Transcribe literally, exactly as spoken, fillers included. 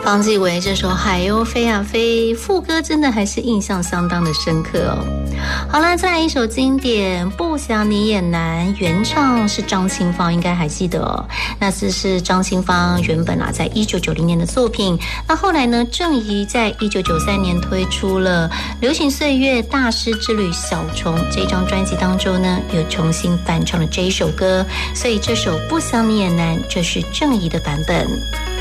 方季韦这首《海鸥飞啊飞》副歌真的还是印象相当的深刻哦。好了，再来一首经典《不想你也难》，原唱是张清芳，应该还记得哦。那这是张清芳原本啊在一九九零年的作品，那后来呢郑怡在一九九三年推出了《流行岁月大师之旅小虫》这张专辑当中呢又重新翻唱了这一首歌，所以这首《不想你也难》这是郑怡的版本。